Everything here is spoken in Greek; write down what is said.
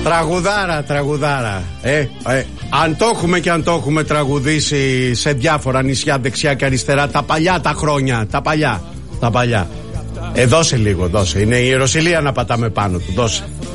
Τραγουδάρα. Αν το έχουμε και αν το έχουμε τραγουδήσει σε διάφορα νησιά δεξιά και αριστερά, τα παλιά τα χρόνια, τα παλιά. Δώσε λίγο, δώσε. Είναι η Ιεροσυλία να πατάμε πάνω του, δώσε.